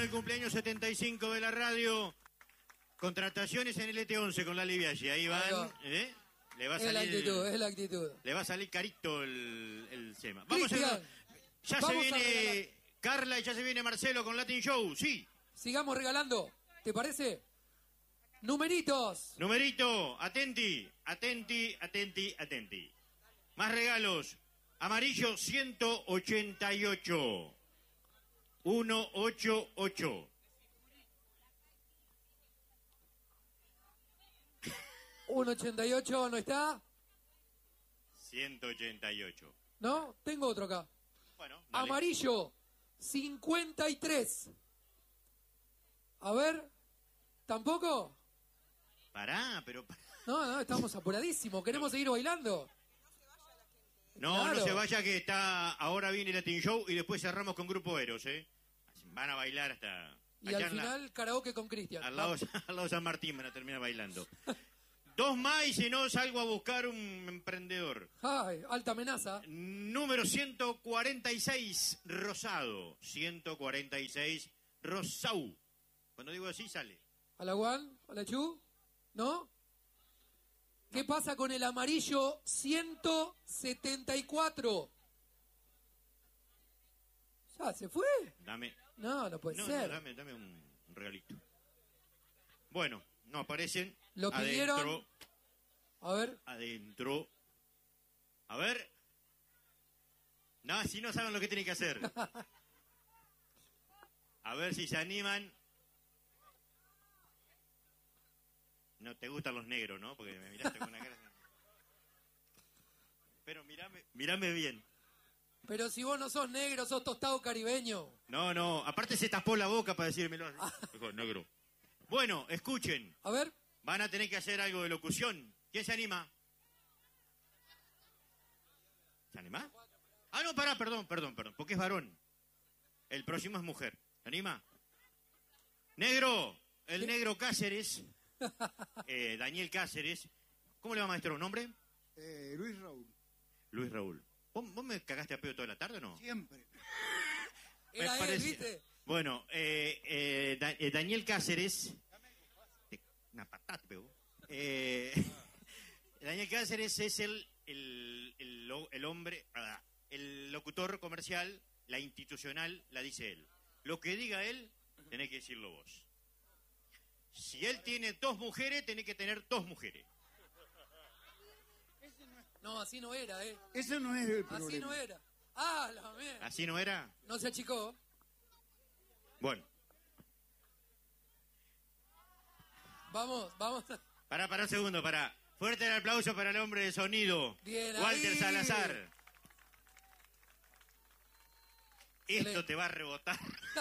el cumpleaños 75 de la radio. Contrataciones en el ET11 con la Livialle. Ahí van. Le va a salir, es la actitud. Le va a salir carito el SEMA. Vamos Cristian, ya se viene Carla y ya se viene Marcelo con Latin Show. Sí. Sigamos regalando. ¿Te parece? Numeritos. Numerito. Atenti. Más regalos. Amarillo 188. 188. 188, ¿no está? 188. ¿No? Tengo otro acá. Bueno, dale. Amarillo 53. A ver. ¿Tampoco? Pará. No, estamos apuradísimos. Queremos seguir bailando. No, Claro. no se vaya que ahora viene Latin Show y después cerramos con Grupo Eros, Van a bailar hasta... Y al final karaoke con Cristian. Al lado de San Martín van a terminar bailando. 2 más y si no salgo a buscar un emprendedor. Ay, alta amenaza. Número 146, Rosado. 146, Rosau. Cuando digo así sale. ¿A la Juan? ¿A la Chu? ¿No? ¿Qué pasa con el amarillo 174? ¿Ya se fue? Dame. No puede ser. Dame un regalito. Bueno, no aparecen. Lo pidieron. Adentro. A ver. Adentro. A ver. No, así no saben lo que tienen que hacer. A ver si se animan. No te gustan los negros, ¿no? Porque me miraste con una cara. Pero mírame bien. Pero si vos no sos negro, sos tostado caribeño. No. Aparte se tapó la boca para decírmelo. Dijo, negro. Bueno, escuchen. A ver. Van a tener que hacer algo de locución. ¿Quién se anima? ¿Se anima? Ah, no, pará, perdón. Porque es varón. El próximo es mujer. ¿Se anima? Negro. El negro Cáceres. Daniel Cáceres. ¿Cómo le va, maestro? ¿Nombre? Luis Raúl. Luis Raúl. ¿Vos me cagaste a pedo toda la tarde o no? Siempre. Era él, ¿viste? Bueno, Daniel Cáceres... Una patata te pegó. Daniel Cáceres es el hombre... El locutor comercial, la institucional, la dice él. Lo que diga él, tenés que decirlo vos. Si él tiene 2 mujeres, tenés que tener 2 mujeres. No, así no era, Ese no es el problema. Así no era. Ah, la mierda. ¿Así no era? No se achicó. Bueno. Vamos. Pará un segundo, pará. Fuerte el aplauso para el hombre de sonido. Bien Walter ahí. Salazar. Esto te va a rebotar.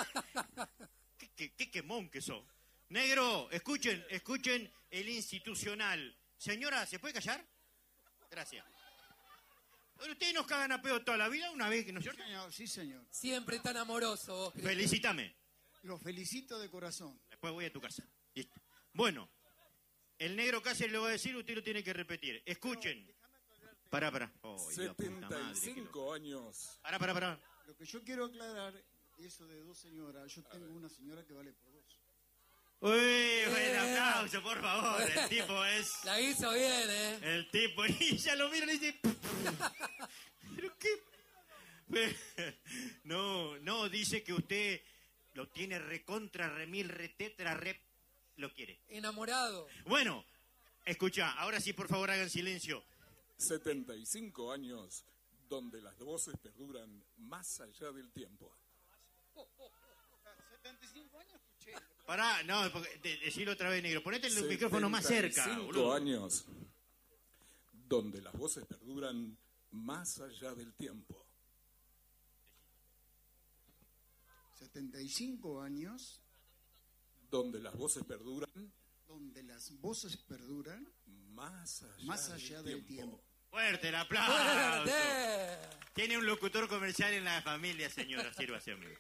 ¿Qué quemón que sos? Negro, escuchen el institucional. Señora, ¿se puede callar? Gracias. Ustedes nos cagan a pedo toda la vida, una vez que no es cierto. Sí, señor. Siempre tan amoroso vos, Cristian. Felicítame. Lo felicito de corazón. Después voy a tu casa. Listo. Bueno, el negro Cáceres lo va a decir, usted lo tiene que repetir. Escuchen. Pará. Oh, 75 años. Pará. Lo que yo quiero aclarar, eso de 2 señoras, yo tengo una señora que vale por 2. Uy, buen aplauso, por favor. El tipo es... La hizo bien, El tipo, y ya lo mira y le dice... ¿Pero qué? No, dice que usted lo tiene recontra, remil, retetra, lo quiere. Enamorado. Bueno, escucha, ahora sí, por favor, hagan silencio. 75 años donde las voces perduran más allá del tiempo. 75 años escuché. Pará, no, decilo otra vez, negro. Ponete el micrófono más cerca, 75 boludo. años donde las voces perduran más allá del tiempo. 75 años donde las voces perduran donde las voces perduran más allá del tiempo. Fuerte el aplauso. ¡Fuerte! Tiene un locutor comercial en la familia, señora, sírvase a mí.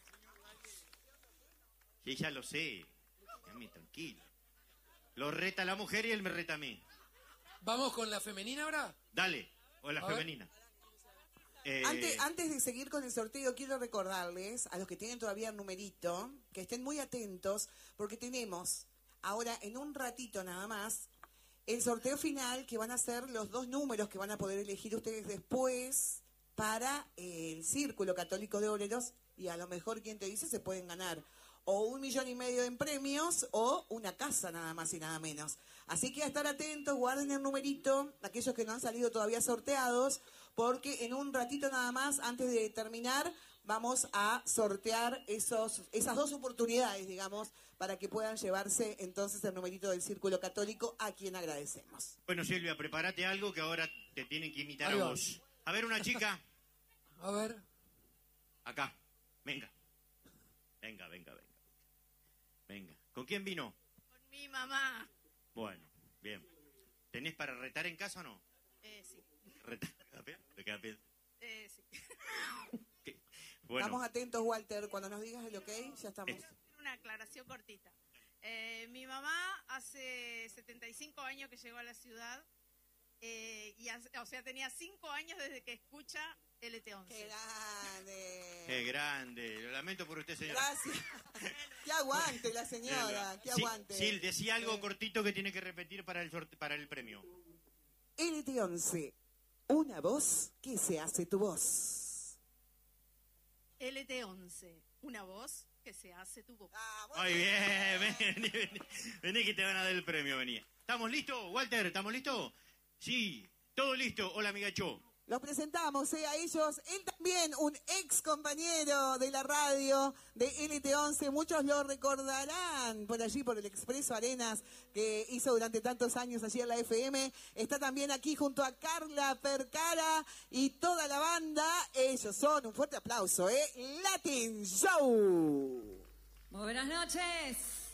Sí, ya lo sé. Déjame tranquilo. Lo reta la mujer y él me reta a mí. ¿Vamos con la femenina ahora? Dale, o la A ver. femenina. Antes de seguir con el sorteo, quiero recordarles a los que tienen todavía el numerito que estén muy atentos porque tenemos ahora en un ratito nada más el sorteo final, que van a ser los 2 números que van a poder elegir ustedes después para el Círculo Católico de Obreros, y a lo mejor, quien te dice, se pueden ganar o 1,5 millones en premios o una casa, nada más y nada menos. Así que a estar atentos, guarden el numerito, aquellos que no han salido todavía sorteados, porque en un ratito nada más, antes de terminar, vamos a sortear esas 2 oportunidades, digamos, para que puedan llevarse entonces el numerito del Círculo Católico, a quien agradecemos. Bueno, Silvia, prepárate algo que ahora te tienen que imitar Ahí a va. vos. A ver, una chica. A ver. Acá. Venga. Venga. Venga. ¿Con quién vino? Con mi mamá. Bueno, bien. ¿Tenés para retar en casa o no? Sí. ¿Retar? ¿Te queda bien? Sí. ¿Qué? Bueno, Estamos atentos, Walter, cuando nos digas el ok, ya estamos. Quiero hacer una aclaración cortita. Mi mamá hace 75 años que llegó a la ciudad, o sea, tenía 5 años desde que escucha LT11. ¡Qué grande! qué grande. Lo lamento por usted, señora. Gracias. ¡Qué aguante la señora! ¡Qué aguante! Sil, decía algo cortito que tiene que repetir para el premio. LT11, una voz que se hace tu voz. LT11, una voz que se hace tu voz. Muy bien, vení que te van a dar el premio, vení. ¿Estamos listos, Walter? ¿Estamos listos? Sí, todo listo. Hola, amiga Cho. Los presentamos a ellos. Él también, un ex compañero de la radio de LT11. Muchos lo recordarán por allí, por el Expreso Arenas, que hizo durante tantos años allí en la FM. Está también aquí junto a Carla Percara y toda la banda. Ellos son, un fuerte aplauso, Latin Show. Muy buenas noches.